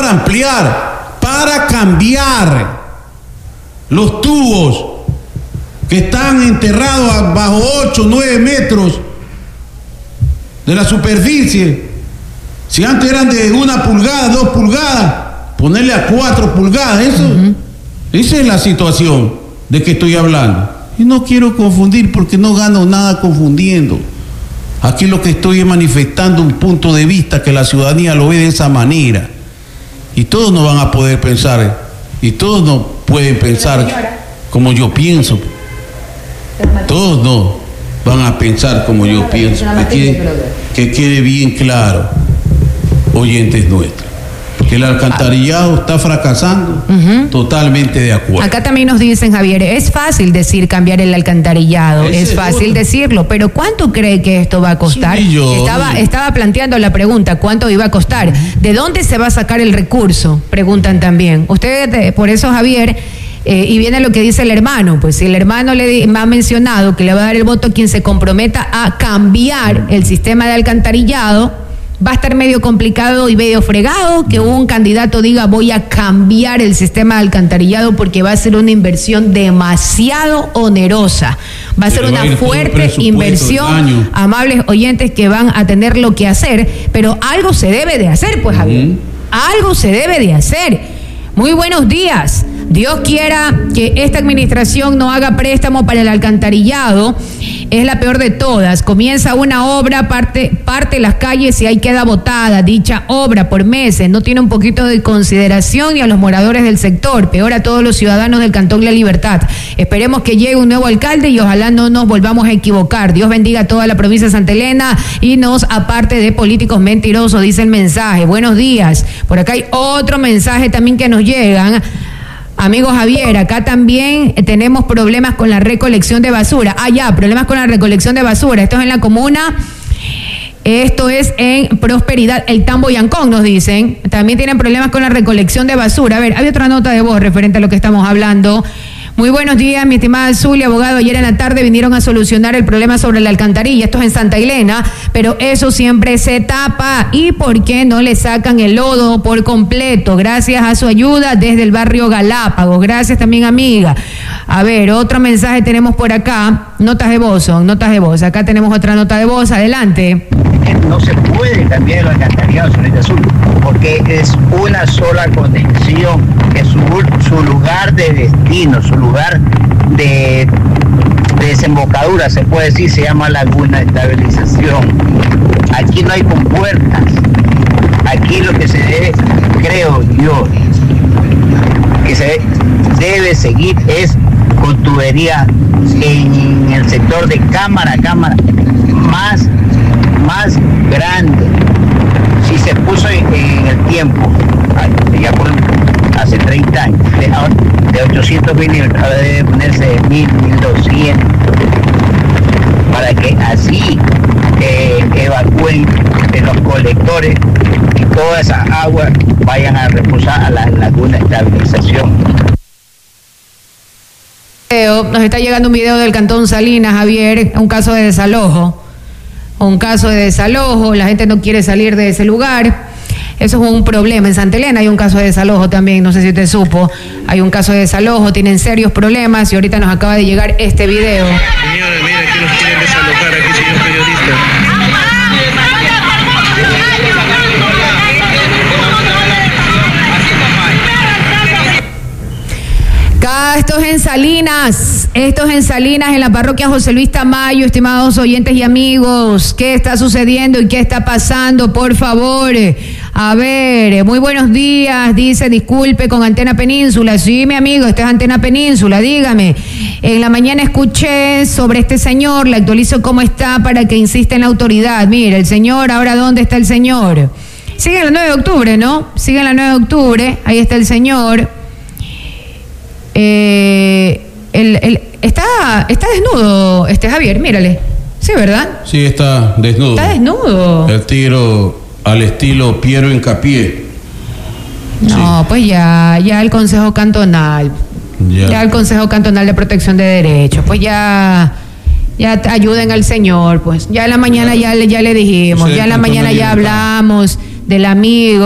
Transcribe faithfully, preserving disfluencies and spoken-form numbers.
para ampliar, para cambiar los tubos que están enterrados bajo ocho, nueve metros de la superficie. Si antes eran de una pulgada, dos pulgadas, ponerle a cuatro pulgadas, eso, uh-huh. Esa es la situación de que estoy hablando. Y no quiero confundir porque no gano nada confundiendo. Aquí lo que estoy es manifestando un punto de vista que la ciudadanía lo ve de esa manera. Y todos no van a poder pensar, y todos no pueden pensar como yo pienso. Todos no van a pensar como yo pienso. Que quede, que quede bien claro, oyentes nuestros, que el alcantarillado está fracasando. Uh-huh. Totalmente de acuerdo. Acá también nos dicen, Javier, es fácil decir cambiar el alcantarillado, Ese es fácil otro. decirlo, pero ¿cuánto cree que esto va a costar? Sí, yo, estaba, yo. estaba planteando la pregunta, ¿cuánto iba a costar? ¿De dónde se va a sacar el recurso? Preguntan también. Ustedes, por eso, Javier, eh, y viene lo que dice el hermano, pues si el hermano le me ha mencionado que le va a dar el voto a quien se comprometa a cambiar el sistema de alcantarillado, va a estar medio complicado y medio fregado que un candidato diga voy a cambiar el sistema de alcantarillado porque va a ser una inversión demasiado onerosa. Va a ser una fuerte inversión, amables oyentes, que van a tener lo que hacer, pero algo se debe de hacer, pues, Javier. Uh-huh. Algo se debe de hacer. Muy buenos días. Dios quiera que esta administración no haga préstamo para el alcantarillado. Es la peor de todas. Comienza una obra, parte, parte las calles y ahí queda botada. Dicha obra por meses no tiene un poquito de consideración ni a los moradores del sector, peor a todos los ciudadanos del Cantón La Libertad. Esperemos que llegue un nuevo alcalde y ojalá no nos volvamos a equivocar. Dios bendiga a toda la provincia de Santa Elena y nos aparte de políticos mentirosos, dice el mensaje. Buenos días. Por acá hay otro mensaje también que nos llegan. Amigo Javier, acá también tenemos problemas con la recolección de basura. Ah, ya, problemas con la recolección de basura. Esto es en la comuna, esto es en Prosperidad, el Tambo y Ancón, nos dicen. También tienen problemas con la recolección de basura. A ver, hay otra nota de voz referente a lo que estamos hablando. Muy buenos días, mi estimada Zulia, abogado. Ayer en la tarde vinieron a solucionar el problema sobre la alcantarilla. Esto es en Santa Elena, pero eso siempre se tapa. ¿Y por qué no le sacan el lodo por completo? Gracias a su ayuda desde el barrio Galápagos. Gracias también, amiga. A ver, otro mensaje tenemos por acá. Notas de voz, son notas de voz. Acá tenemos otra nota de voz. Adelante. No se puede cambiar el alcantarillado, señorita Azul, porque es una sola conexión, que su, su lugar de destino, su lugar de, de desembocadura, se puede decir, se llama laguna de estabilización. Aquí no hay compuertas, aquí lo que se debe, creo yo, que se debe seguir es con tubería en el sector de cámara a cámara, más más grande. Si se puso en, en el tiempo, ya por hace treinta años, de, de ochocientos milímetros, ahora debe ponerse de mil, mil doscientos, para que así eh, evacúen de los colectores y toda esa agua vayan a reposar a la laguna de estabilización. Nos está llegando un video del Cantón Salinas, Javier, un caso de desalojo. Un caso de desalojo, la gente no quiere salir de ese lugar. Eso es un problema. En Santa Elena hay un caso de desalojo también, no sé si usted supo. Hay un caso de desalojo, tienen serios problemas y ahorita nos acaba de llegar este video. Señores, mira, aquí nos quieren desalojar, aquí, señor periodista. Acá, estos en Salinas, estos en Salinas, en la parroquia José Luis Tamayo, estimados oyentes y amigos, ¿qué está sucediendo y qué está pasando? Por favor, a ver, muy buenos días, dice, disculpe, con Antena Península. Sí, mi amigo, esta es Antena Península, dígame. En la mañana escuché sobre este señor, le actualizo cómo está para que insista en la autoridad. Mire, el señor, ahora, ¿dónde está el señor? Sigue en la nueve de octubre, ¿no? Sigue en la nueve de octubre, ahí está el señor. Eh, el, el, está, está desnudo, este Javier, mírale. Sí, ¿verdad? Sí, está desnudo. Está desnudo. El tiro al estilo Piero Hincapié. No, sí. Pues ya, ya el Consejo Cantonal. Ya. ya el Consejo Cantonal de Protección de Derechos. Pues ya, ya ayuden al señor, pues. Ya en la mañana ya, ya le dijimos, ya en la mañana ya hablamos del amigo.